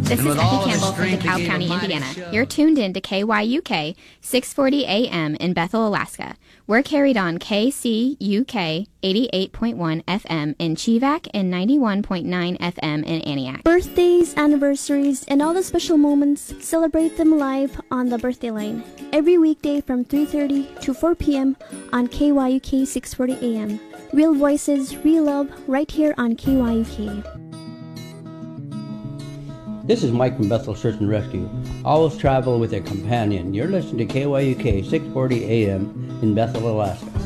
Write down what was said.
This is Becky Campbell from DeKalb County, Indiana. You're tuned in to KYUK 640 AM in Bethel, Alaska. We're carried on KCUK 88.1 FM in Chivak and 91.9 FM in Antioch. Birthdays, anniversaries, and all the special moments, celebrate them live on the Birthday Line. Every weekday from 3:30 to 4 p.m. on KYUK 640 AM. Real voices, real love, right here on KYUK. This is Mike from Bethel Search and Rescue. Always travel with a companion. You're listening to KYUK 640 AM in Bethel, Alaska.